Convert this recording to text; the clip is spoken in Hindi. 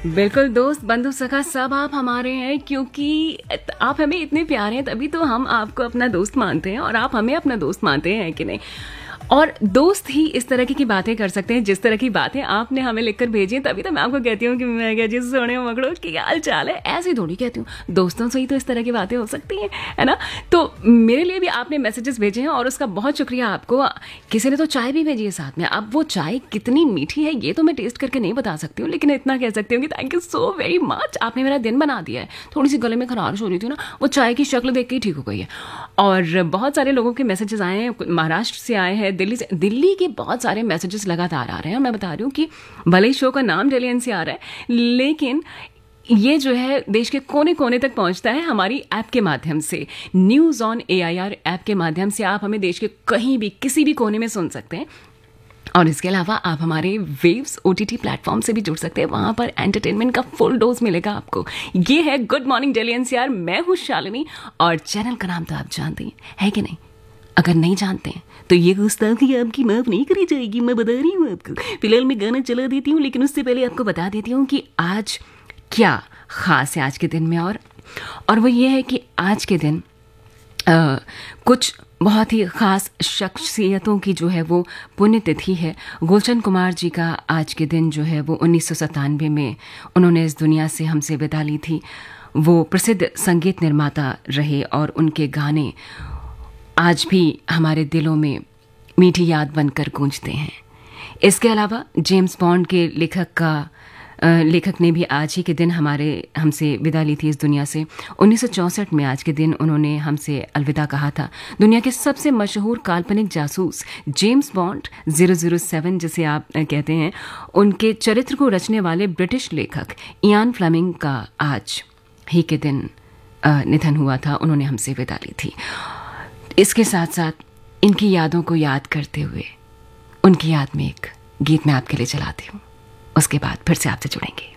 बिल्कुल दोस्त, बंधु, सखा सब आप हमारे हैं, क्योंकि आप हमें इतने प्यारे हैं तभी तो हम आपको अपना दोस्त मानते हैं और आप हमें अपना दोस्त मानते हैं कि नहीं। और दोस्त ही इस तरह की बातें कर सकते हैं जिस तरह की बातें आपने हमें लिखकर भेजी हैं। तभी तो मैं आपको कहती हूँ कि मैं क्या जी सोने मकड़ो की हाल चाल है, ऐसे थोड़ी कहती हूँ, दोस्तों से ही तो इस तरह की बातें हो सकती हैं, है ना। तो मेरे लिए भी आपने मैसेजेस भेजे हैं और उसका बहुत शुक्रिया आपको। किसी ने तो चाय भी भेजी है साथ में। अब वो चाय कितनी मीठी है ये तो मैं टेस्ट करके नहीं बता सकती हूँ, लेकिन इतना कह सकती हूँ कि thank you so very much, आपने मेरा दिन बना दिया है। थोड़ी सी गले में खराश हो रही थी ना, वो चाय की शक्ल देख के ही ठीक हो गई है। और बहुत सारे लोगों के मैसेजेस आए हैं, महाराष्ट्र से आए हैं, दिल्ली के बहुत सारे मैसेजेस लगातार आ रहे हैं। मैं बता रही हूँ कि भले ही शो का नाम दिल्ली एनसी आ रहा है, लेकिन ये जो है देश के कोने कोने तक पहुंचता है हमारी ऐप के माध्यम से। न्यूज़ ऑन AIR ऐप के माध्यम से आप हमें देश के कहीं भी किसी भी कोने में सुन सकते हैं। और इसके अलावा आप हमारे वेव्स OTT प्लेटफॉर्म से भी जुड़ सकते हैं, वहां पर एंटरटेनमेंट का फुल डोज मिलेगा आपको। ये है गुड मॉर्निंग दिल्ली एनसीआर, मैं हूँ शालिनी और चैनल का नाम तो आप जानते हैं, है कि नहीं। अगर नहीं जानते हैं तो ये गुस्ताखी आपकी माफ नहीं करी जाएगी, मैं बता रही हूँ आपको। फिलहाल मैं गाना चला देती हूँ, लेकिन उससे पहले आपको बता देती हूँ कि आज क्या खास है आज के दिन में। और वो ये है कि आज के दिन कुछ बहुत ही ख़ास शख्सियतों की जो है वो पुण्यतिथि है। गुलशन कुमार जी का आज के दिन जो है वो 1997 में उन्होंने इस दुनिया से हमसे विदा ली थी। वो प्रसिद्ध संगीत निर्माता रहे और उनके गाने आज भी हमारे दिलों में मीठी याद बनकर गूंजते हैं। इसके अलावा जेम्स बॉन्ड के लेखक ने भी आज ही के दिन हमसे विदा ली थी इस दुनिया से। 1964 में आज के दिन उन्होंने हमसे अलविदा कहा था। दुनिया के सबसे मशहूर काल्पनिक जासूस जेम्स बॉन्ड 007 जिसे आप कहते हैं, उनके चरित्र को रचने वाले ब्रिटिश लेखक इयान फ्लेमिंग का आज ही के दिन निधन हुआ था। उन्होंने हमसे विदा ली थी। इसके साथ साथ इनकी यादों को याद करते हुए उनकी याद में एक गीत मैं आपके लिए चलाती हूँ, उसके बाद फिर से आपसे जुड़ेंगे।